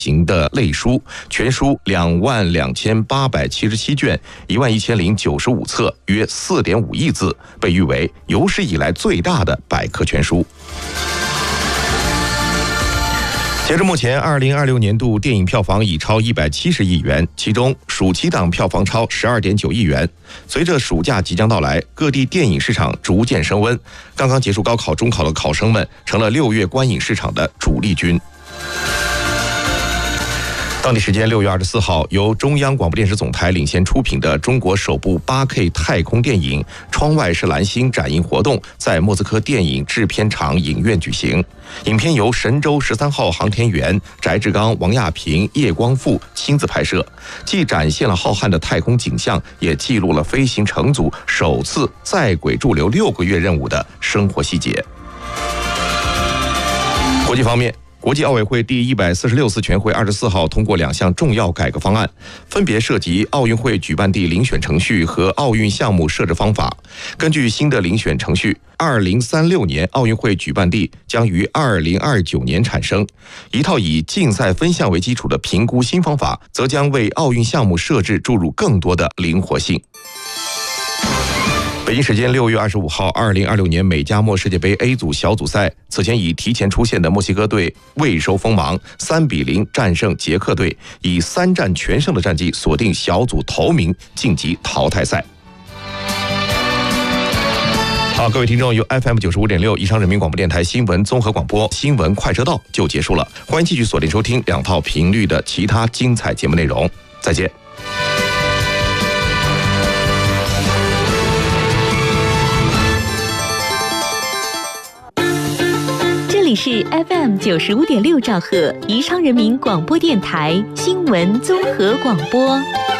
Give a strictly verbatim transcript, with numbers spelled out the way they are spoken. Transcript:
型的类书，全书两万两千八百七十七卷，一万一千零九十五册，约四点五亿字，被誉为有史以来最大的百科全书。截至目前，二零二六年度电影票房已超一百七十亿元，其中暑期档票房超十二点九亿元。随着暑假即将到来，各地电影市场逐渐升温。刚刚结束高考、中考的考生们成了六月观影市场的主力军。当地时间六月二十四号，由中央广播电视总台领衔出品的中国首部 八 K 太空电影《窗外是蓝星》展映活动在莫斯科电影制片厂影院举行。影片由神舟十三号航天员翟志刚、王亚平、叶光富亲自拍摄，既展现了浩瀚的太空景象，也记录了飞行乘组首次在轨驻留六个月任务的生活细节。国际方面，国际奥委会第一百四十六次全会二十四号通过两项重要改革方案，分别涉及奥运会举办地遴选程序和奥运项目设置方法。根据新的遴选程序，二零三六年奥运会举办地将于二零二九年产生。一套以竞赛分项为基础的评估新方法，则将为奥运项目设置注入更多的灵活性。北京时间六月二十五号，二零二六年美加墨世界杯 A 组小组赛，此前已提前出线的墨西哥队未收锋芒，三比零战胜捷克队，以三战全胜的战绩锁定小组头名，晋级淘汰赛。好，各位听众，由 F M 九十五点六宜昌人民广播电台新闻综合广播新闻快车道就结束了，欢迎继续锁定收听两套频率的其他精彩节目内容，再见。 这里是 F M 九十五点六兆赫宜昌人民广播电台新闻综合广播。